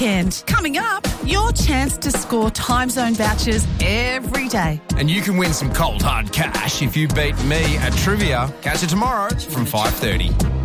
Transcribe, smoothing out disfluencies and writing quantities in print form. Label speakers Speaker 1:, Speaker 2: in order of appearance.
Speaker 1: weekend. Coming up, your chance to score Time Zone vouchers every day.
Speaker 2: And you can win some cold hard cash if you beat me at trivia. Catch it tomorrow from 5:30.